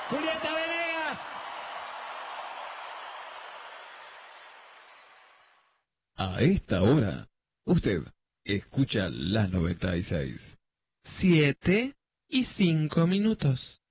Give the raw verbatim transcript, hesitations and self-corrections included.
Julieta Venegas. A esta hora, usted escucha la noventa y seis. Siete y cinco minutos.